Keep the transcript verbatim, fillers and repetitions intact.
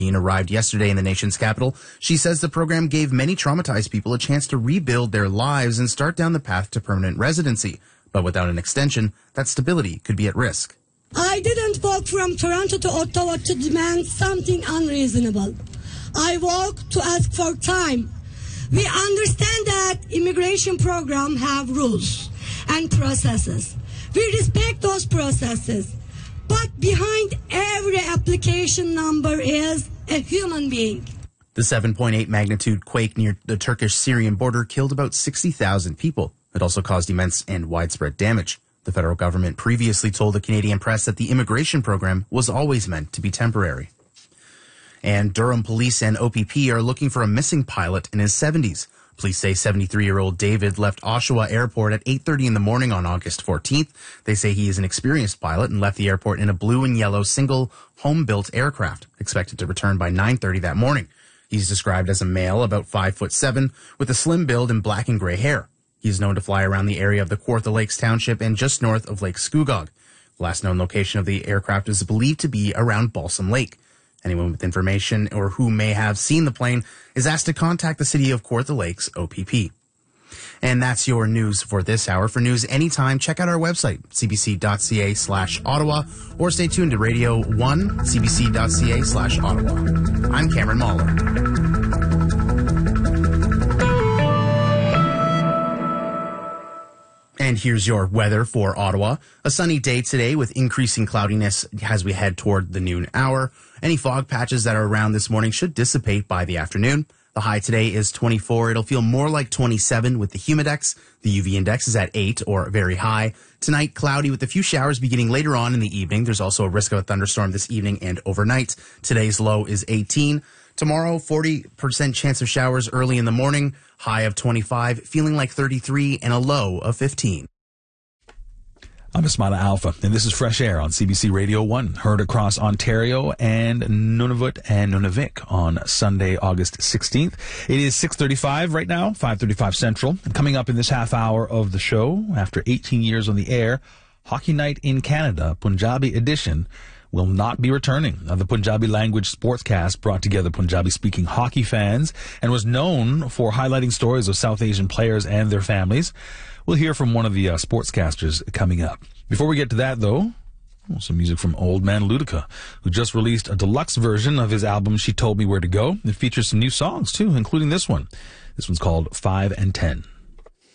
arrived yesterday in the nation's capital. She says the program gave many traumatized people a chance to rebuild their lives and start down the path to permanent residency. But without an extension, that stability could be at risk. I didn't walk from Toronto to Ottawa to demand something unreasonable. I walked to ask for time. We understand that immigration programs have rules and processes. We respect those processes. But behind every application number is a human being. The seven point eight magnitude quake near the Turkish-Syrian border killed about sixty thousand people. It also caused immense and widespread damage. The federal government previously told the Canadian press that the immigration program was always meant to be temporary. And Durham Police and O P P are looking for a missing pilot in his seventies. Police say seventy-three-year-old David left Oshawa Airport at eight thirty in the morning on August fourteenth. They say he is an experienced pilot and left the airport in a blue and yellow single home-built aircraft, expected to return by nine thirty that morning. He's described as a male, about five foot seven, with a slim build and black and gray hair. He's known to fly around the area of the Kawartha Lakes Township and just north of Lake Scugog. The last known location of the aircraft is believed to be around Balsam Lake. Anyone with information or who may have seen the plane is asked to contact the City of Kawartha Lakes O P P. And that's your news for this hour. For news anytime, check out our website, cbc.ca slash Ottawa, or stay tuned to Radio one, cbc.ca slash Ottawa. I'm Cameron Mahler. And here's your weather for Ottawa. A sunny day today with increasing cloudiness as we head toward the noon hour. Any fog patches that are around this morning should dissipate by the afternoon. The high today is twenty-four. It'll feel more like twenty-seven with the humidex. The U V index is at eight or very high. Tonight, cloudy with a few showers beginning later on in the evening. There's also a risk of a thunderstorm this evening and overnight. Today's low is eighteen. Tomorrow, forty percent chance of showers early in the morning. High of twenty-five, feeling like thirty-three, and a low of fifteen. I'm Ismaila Alpha, and this is Fresh Air on C B C Radio one, heard across Ontario and Nunavut and Nunavik on Sunday, August sixteenth. It is six thirty-five right now, five thirty-five Central. And coming up in this half hour of the show, after eighteen years on the air, Hockey Night in Canada, Punjabi edition, will not be returning. Now, the Punjabi language sportscast brought together Punjabi-speaking hockey fans and was known for highlighting stories of South Asian players and their families. We'll hear from one of the uh, sportscasters coming up. Before we get to that, though, some music from Old Man Ludica, who just released a deluxe version of his album, She Told Me Where to Go. It features some new songs, too, including this one. This one's called five and ten.